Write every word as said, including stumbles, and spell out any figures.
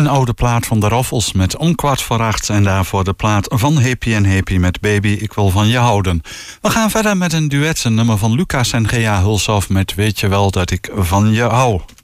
Een oude plaat van de Raffles met Om kwart voor acht. En daarvoor de plaat van Happy en Happy met Baby, ik wil van je houden. We gaan verder met een duet, een nummer van Lucas en Gea Hulshoff met Weet je wel dat ik van je hou.